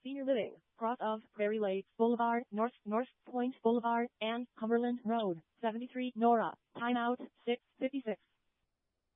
Senior Living, cross of Prairie Lakes Boulevard, North Point Boulevard, and Cumberland Road, 73 Nora. Timeout 6:56.